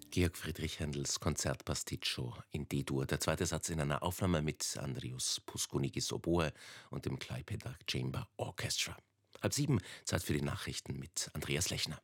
Georg Friedrich Händels Konzert Pasticcio in D-Dur. Der zweite Satz in einer Aufnahme mit Andrius Puskunigis Oboe und dem Klaipėda Chamber Orchestra. 6:30, Zeit für die Nachrichten mit Andreas Lechner.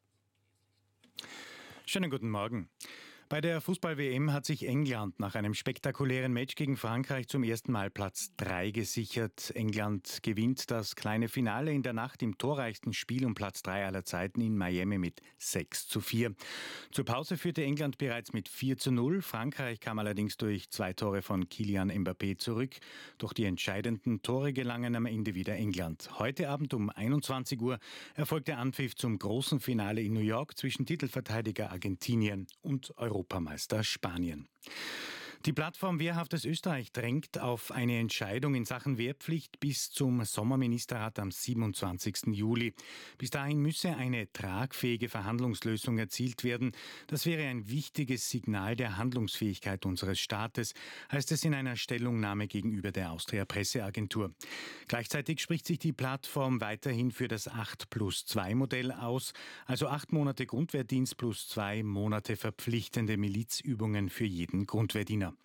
Schönen guten Morgen. Bei der Fußball-WM hat sich England nach einem spektakulären Match gegen Frankreich zum ersten Mal Platz 3 gesichert. England gewinnt das kleine Finale in der Nacht im torreichsten Spiel um Platz 3 aller Zeiten in Miami mit 6:4. Zur Pause führte England bereits mit 4:0. Frankreich kam allerdings durch 2 Tore von Kylian Mbappé zurück. Doch die entscheidenden Tore gelangen am Ende wieder England. Heute Abend um 21 Uhr erfolgt der Anpfiff zum großen Finale in New York zwischen Titelverteidiger Argentinien und Europameister Spanien. Die Plattform Wehrhaftes Österreich drängt auf eine Entscheidung in Sachen Wehrpflicht bis zum Sommerministerrat am 27. Juli. Bis dahin müsse eine tragfähige Verhandlungslösung erzielt werden. Das wäre ein wichtiges Signal der Handlungsfähigkeit unseres Staates, heißt es in einer Stellungnahme gegenüber der Austria Presseagentur. Gleichzeitig spricht sich die Plattform weiterhin für das 8+2-Modell aus, also 8 Monate Grundwehrdienst plus 2 Monate verpflichtende Milizübungen für jeden Grundwehrdiener.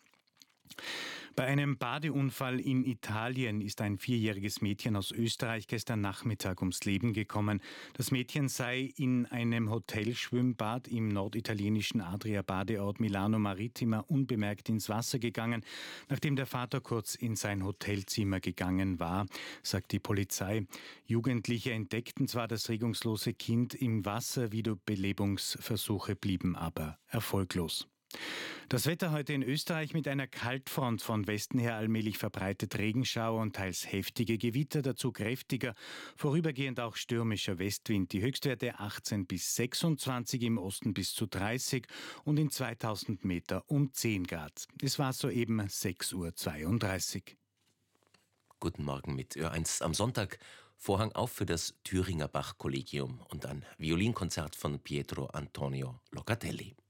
Bei einem Badeunfall in Italien ist ein 4-jähriges Mädchen aus Österreich gestern Nachmittag ums Leben gekommen. Das Mädchen sei in einem Hotelschwimmbad im norditalienischen Adria-Badeort Milano Marittima unbemerkt ins Wasser gegangen, nachdem der Vater kurz in sein Hotelzimmer gegangen war, sagt die Polizei. Jugendliche entdeckten zwar das regungslose Kind im Wasser, Wiederbelebungsversuche blieben aber erfolglos. Das Wetter heute in Österreich mit einer Kaltfront von Westen her allmählich verbreitet Regenschauer und teils heftige Gewitter, dazu kräftiger, vorübergehend auch stürmischer Westwind. Die Höchstwerte 18 bis 26, im Osten bis zu 30 und in 2000 Meter um 10 Grad. Es war soeben 6:32 Uhr. Guten Morgen mit Ö1 am Sonntag. Vorhang auf für das Thüringer Bach-Kollegium und ein Violinkonzert von Pietro Antonio Locatelli.